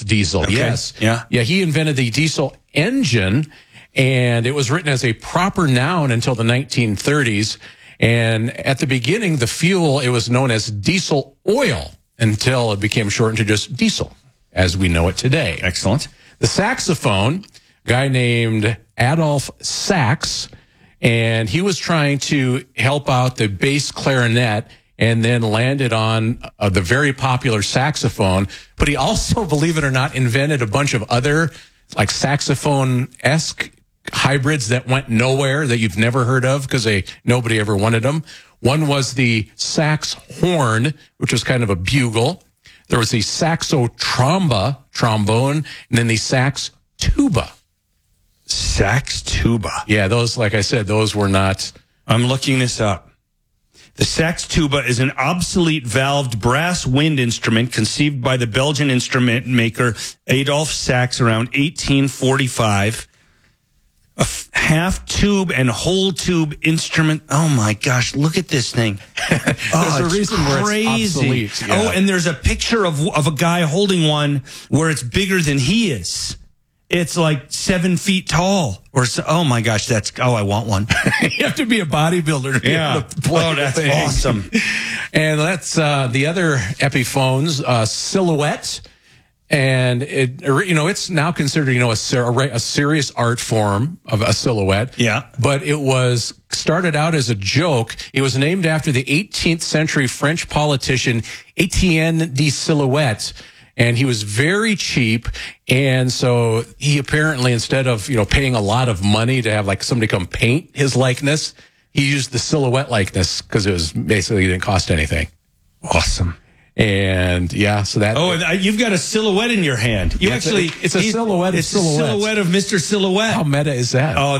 diesel. Okay. Yes. Yeah. Yeah, he invented the diesel engine, and it was written as a proper noun until the 1930s. And at the beginning, the fuel, it was known as diesel oil until it became shortened to just diesel, as we know it today. Excellent. The saxophone, a guy named Adolph Sax, and he was trying to help out the bass clarinet and then landed on the very popular saxophone. But he also, believe it or not, invented a bunch of other like saxophone-esque hybrids that went nowhere, that you've never heard of because nobody ever wanted them. One was the sax horn, which was kind of a bugle. There was the saxotromba, trombone, and then the sax tuba. Sax tuba. Yeah, those, like I said, those were not. I'm looking this up. The sax tuba is an obsolete valved brass wind instrument conceived by the Belgian instrument maker Adolphe Sax around 1845. A half tube and whole tube instrument. Oh my gosh, look at this thing. There's a reason where it's obsolete. Yeah. Oh, and there's a picture of a guy holding one where it's bigger than he is. It's like 7 feet tall. Or so, oh my gosh, I want one. You have to be a bodybuilder to be able to play. Oh, that's awesome. And that's the other Epiphones, Silhouette. And it's now considered, a serious art form of a silhouette. Yeah. But it was started out as a joke. It was named after the 18th century French politician Etienne de Silhouette. And he was very cheap. And so he apparently, instead of, paying a lot of money to have like somebody come paint his likeness, he used the silhouette likeness because it was basically didn't cost anything. Awesome. And yeah, so that. Oh, you've got a silheta in your hand. It's a silhouette. It's a silhouette of Mr. Silhouette. How meta is that? Oh,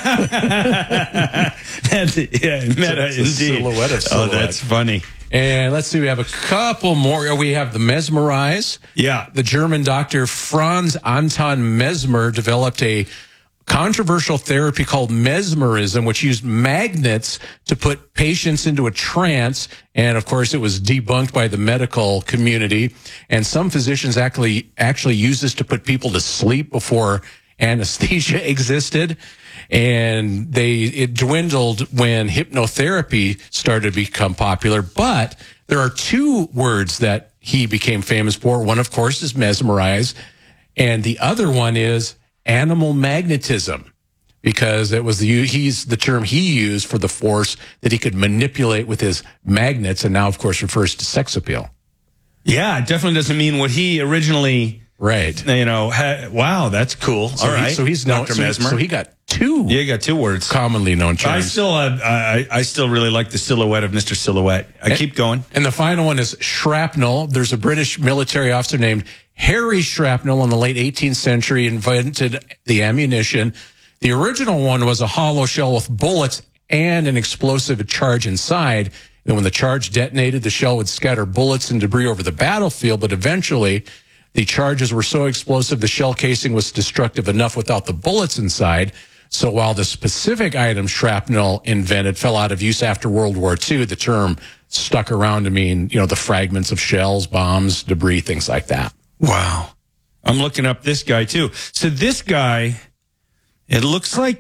that's meta indeed. Silhouette of silhouette. Oh, that's funny. And let's see, we have a couple more. We have the Mesmerize. Yeah. The German doctor Franz Anton Mesmer developed a controversial therapy called mesmerism, which used magnets to put patients into a trance. And of course, it was debunked by the medical community. And some physicians actually use this to put people to sleep before anesthesia existed. And it dwindled when hypnotherapy started to become popular. But there are two words that he became famous for. One, of course, is mesmerize. And the other one is animal magnetism, because it was the term he used for the force that he could manipulate with his magnets, and now, of course, refers to sex appeal. Yeah, it definitely doesn't mean what he originally, right? Wow, that's cool. So all right, so he's known. Dr. Mesmer. So he got two. Yeah, he got two words, commonly known terms. I still really like the silhouette of Mr. Silhouette. Keep going. And the final one is shrapnel. There's a British military officer named Harry Shrapnel in the late 18th century invented the ammunition. The original one was a hollow shell with bullets and an explosive charge inside. And when the charge detonated, the shell would scatter bullets and debris over the battlefield. But eventually, the charges were so explosive, the shell casing was destructive enough without the bullets inside. So while the specific item shrapnel invented fell out of use after World War II, the term stuck around to mean, the fragments of shells, bombs, debris, things like that. Wow. I'm looking up this guy, too. So this guy, it looks like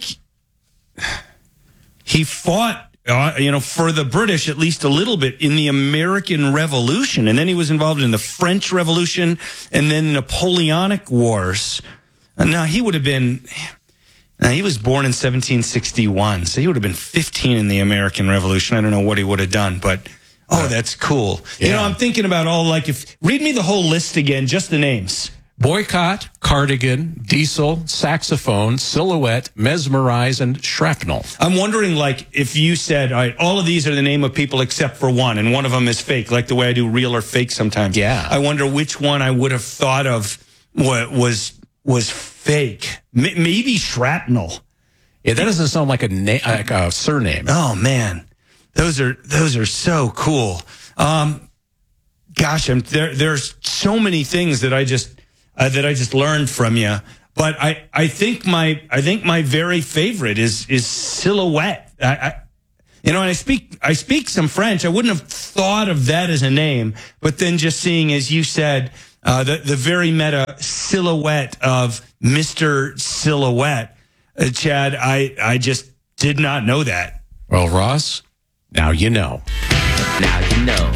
he fought, for the British, at least a little bit, in the American Revolution. And then he was involved in the French Revolution and then Napoleonic Wars. And now he was born in 1761, so he would have been 15 in the American Revolution. I don't know what he would have done, but... Oh, that's cool. Yeah. I'm thinking about read me the whole list again, just the names. Boycott, cardigan, diesel, saxophone, silhouette, mesmerize, and shrapnel. I'm wondering, if you said, all right, all of these are the name of people except for one, and one of them is fake, like the way I do real or fake sometimes. Yeah. I wonder which one I would have thought of was fake. Maybe shrapnel. Yeah, that doesn't sound like a surname. Oh, man. Those are so cool. Gosh, there's so many things that I just learned from you. But I think my very favorite is silhouette. And I speak some French. I wouldn't have thought of that as a name, but then just seeing, as you said, The very meta silhouette of Mr. Silhouette. Chad, I just did not know that. Well, Ross, now you know. Now you know.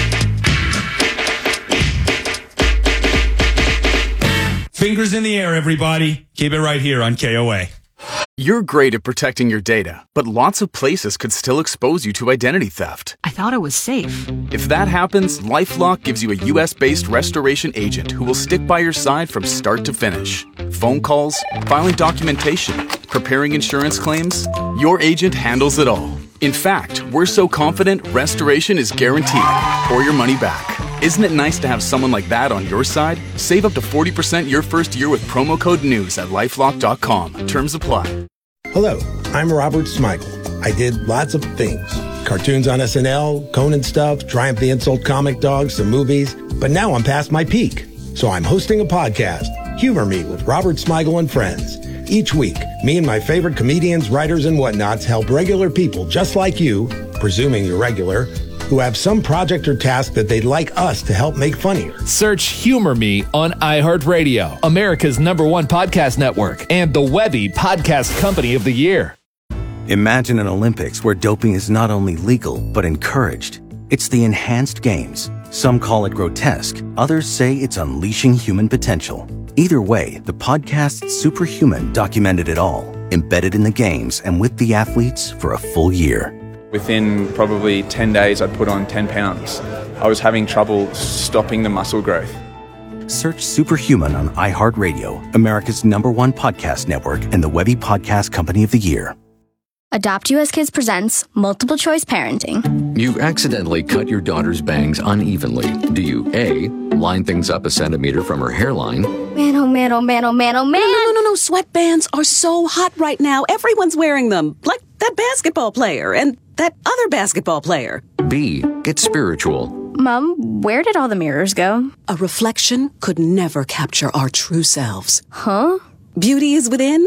Fingers in the air, everybody. Keep it right here on KOA. You're great at protecting your data, but lots of places could still expose you to identity theft. I thought it was safe. If that happens, LifeLock gives you a US-based restoration agent who will stick by your side from start to finish. Phone calls, filing documentation, preparing insurance claims, your agent handles it all. In fact, we're so confident restoration is guaranteed or your money back. Isn't it nice to have someone like that on your side? Save up to 40% your first year with promo code NEWS at LifeLock.com. Terms apply. Hello, I'm Robert Smigel. I did lots of things. Cartoons on SNL, Conan stuff, Triumph the Insult Comic Dog, some movies. But now I'm past my peak. So I'm hosting a podcast, Humor Me with Robert Smigel and Friends. Each week, me and my favorite comedians, writers, and whatnots help regular people just like you, presuming you're regular, who have some project or task that they'd like us to help make funnier. Search Humor Me on iHeartRadio, America's #1 podcast network, and the Webby Podcast Company of the Year. Imagine an Olympics where doping is not only legal, but encouraged. It's the Enhanced Games. Some call it grotesque. Others say it's unleashing human potential. Either way, the podcast Superhuman documented it all, embedded in the games and with the athletes for a full year. Within probably 10 days, I'd put on 10 pounds. I was having trouble stopping the muscle growth. Search Superhuman on iHeartRadio, America's #1 podcast network, and the Webby Podcast Company of the Year. Adopt US Kids presents Multiple Choice Parenting. You accidentally cut your daughter's bangs unevenly. Do you A, line things up a centimeter from her hairline? Man, oh man, oh man, oh man, oh man. No. Sweatbands are so hot right now. Everyone's wearing them. Like that basketball player and that other basketball player. B, get spiritual. Mom, where did all the mirrors go? A reflection could never capture our true selves. Huh? Beauty is within.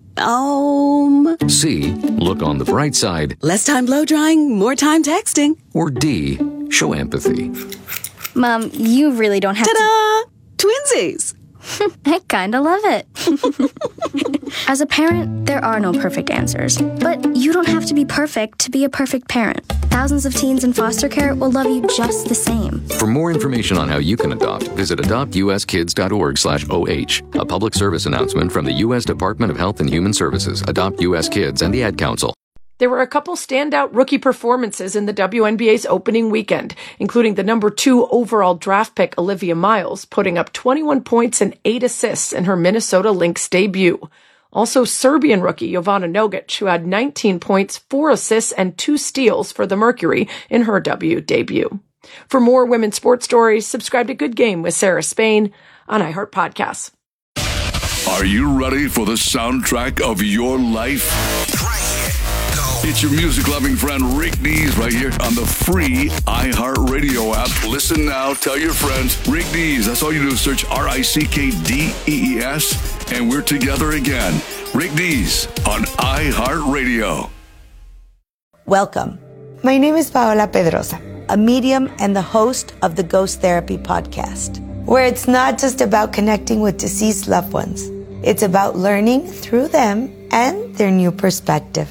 C, look on the bright side. Less time blow drying, more time texting. Or D, show empathy. Mom, you really don't have Ta-da! Twinsies! I kinda love it. As a parent, there are no perfect answers. But you don't have to be perfect to be a perfect parent. Thousands of teens in foster care will love you just the same. For more information on how you can adopt, visit adoptuskids.org/OH. A public service announcement from the U.S. Department of Health and Human Services, Adopt U.S. Kids, and the Ad Council. There were a couple standout rookie performances in the WNBA's opening weekend, including the #2 overall draft pick Olivia Miles, putting up 21 points and 8 assists in her Minnesota Lynx debut. Also, Serbian rookie Jovana Nogic, who had 19 points, 4 assists, and 2 steals for the Mercury in her debut. For more women's sports stories, subscribe to Good Game with Sarah Spain on iHeart Podcasts. Are you ready for the soundtrack of your life? It's your music-loving friend Rick Dees right here on the free iHeartRadio app. Listen now. Tell your friends. Rick Dees. That's all you do is search RICKDEES, and we're together again. Rick Dees on iHeartRadio. Welcome. My name is Paola Pedrosa, a medium and the host of the Ghost Therapy podcast, where it's not just about connecting with deceased loved ones. It's about learning through them and their new perspective.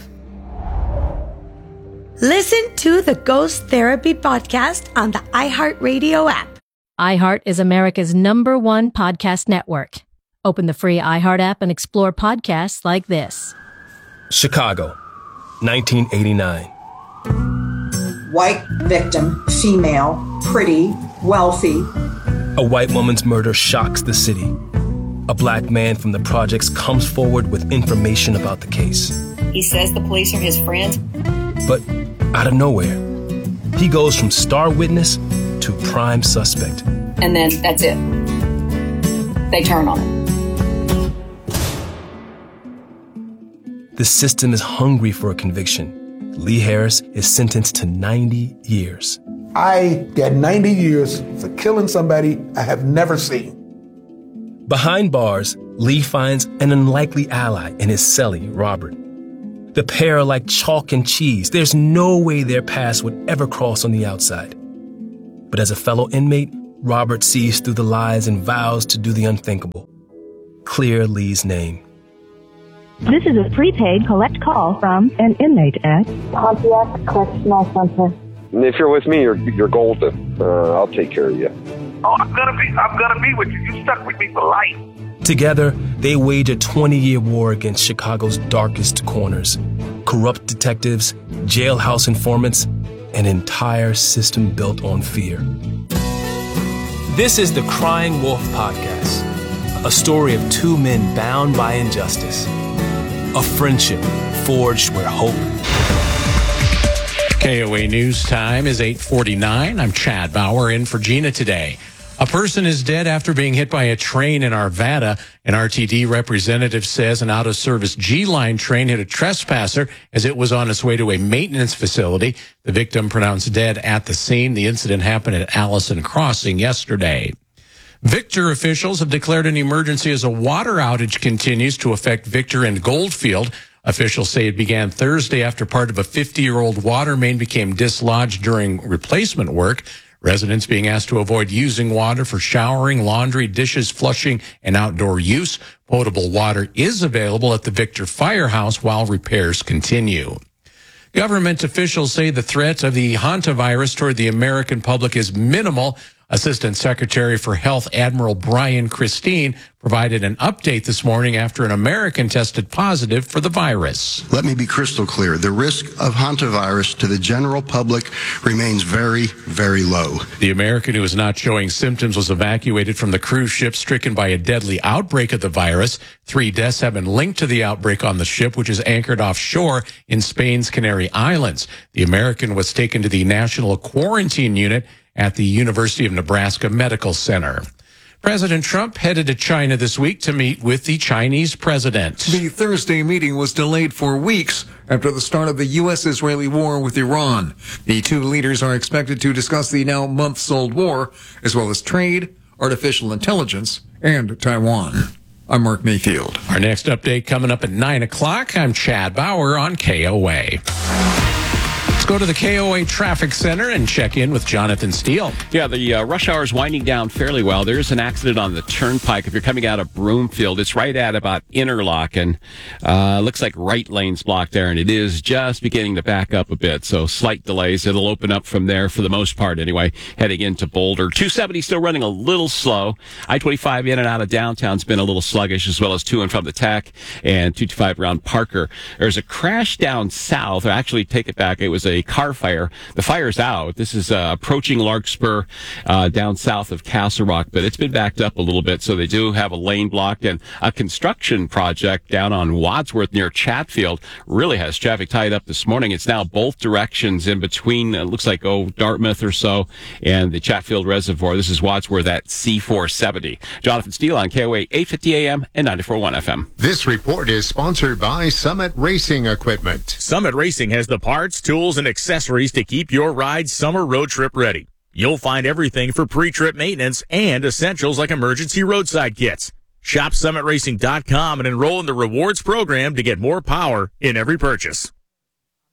Listen to the Ghost Therapy podcast on the iHeartRadio app. iHeart is America's #1 podcast network. Open the free iHeart app and explore podcasts like this. Chicago, 1989. White victim, female, pretty, wealthy. A white woman's murder shocks the city. A black man from the projects comes forward with information about the case. He says the police are his friends. But out of nowhere, he goes from star witness to prime suspect. And then that's it. They turn on him. The system is hungry for a conviction. Lee Harris is sentenced to 90 years. I get 90 years for killing somebody I have never seen. Behind bars, Lee finds an unlikely ally in his cellie, Robert. The pair are like chalk and cheese. There's no way their paths would ever cross on the outside. But as a fellow inmate, Robert sees through the lies and vows to do the unthinkable. Clear Lee's name. This is a prepaid collect call from an inmate at Pontiac Correctional Center. If you're with me, you're golden. I'll take care of you. Oh, I'm gonna be with you. You stuck with me for life. Together, they wage a 20-year war against Chicago's darkest corners. Corrupt detectives, jailhouse informants, an entire system built on fear. This is the Crying Wolf Podcast, a story of two men bound by injustice. A friendship forged where hope. KOA News Time is 8:49. I'm Chad Bauer in for Gina today. A person is dead after being hit by a train in Arvada. An RTD representative says an out-of-service G-Line train hit a trespasser as it was on its way to a maintenance facility. The victim pronounced dead at the scene. The incident happened at Allison Crossing yesterday. Victor officials have declared an emergency as a water outage continues to affect Victor and Goldfield. Officials say it began Thursday after part of a 50-year-old water main became dislodged during replacement work. Residents being asked to avoid using water for showering, laundry, dishes, flushing, and outdoor use. Potable water is available at the Victor Firehouse while repairs continue. Government officials say the threat of the hantavirus toward the American public is minimal. Assistant Secretary for Health Admiral Brian Christine provided an update this morning after an American tested positive for the virus. Let me be crystal clear. The risk of hantavirus to the general public remains very, very low. The American who is not showing symptoms was evacuated from the cruise ship stricken by a deadly outbreak of the virus. 3 deaths have been linked to the outbreak on the ship, which is anchored offshore in Spain's Canary Islands. The American was taken to the National Quarantine Unit at the University of Nebraska Medical Center. President Trump headed to China this week to meet with the Chinese president. The Thursday meeting was delayed for weeks after the start of the U.S.-Israeli war with Iran. The two leaders are expected to discuss the now months-old war, as well as trade, artificial intelligence, and Taiwan. I'm Mark Mayfield. Our next update coming up at 9 o'clock. I'm Chad Bauer on KOA. Let's go to the KOA Traffic Center and check in with Jonathan Steele. Yeah, the rush hour is winding down fairly well. There's an accident on the Turnpike. If you're coming out of Broomfield, it's right at about Interlochen. Looks like right lane's blocked there, and it is just beginning to back up a bit. So slight delays. It'll open up from there for the most part anyway, heading into Boulder. 270 still running a little slow. I-25 in and out of downtown's been a little sluggish, as well as to and from the Tech, and 225 around Parker. There's a crash down south, or actually take it back, it was a car fire. The fire's out. This is approaching Larkspur down south of Castle Rock, but it's been backed up a little bit, so they do have a lane blocked. And a construction project down on Wadsworth near Chatfield really has traffic tied up this morning. It's now both directions in between, it looks like, Dartmouth or so, and the Chatfield Reservoir. This is Wadsworth at C470. Jonathan Steele on KOA 850 AM and 94.1 FM. This report is sponsored by Summit Racing Equipment. Summit Racing has the parts, tools, and accessories to keep your ride summer road trip ready. You'll find everything for pre-trip maintenance and essentials like emergency roadside kits. Shop SummitRacing.com and enroll in the rewards program to get more power in every purchase.